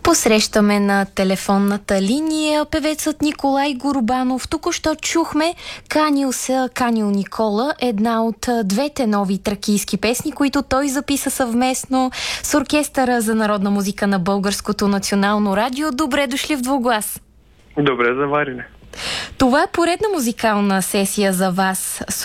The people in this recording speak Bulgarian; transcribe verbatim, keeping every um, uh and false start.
Посрещаме на телефонната линия певецът Николай Горубанов. Току-що чухме "Канил се, канил Никола", една от двете нови тракийски песни, които той записа съвместно с Оркестъра за народна музика на Българското национално радио. Добре дошли в Двуглас! Добре заварили. Това е поредна музикална сесия за вас.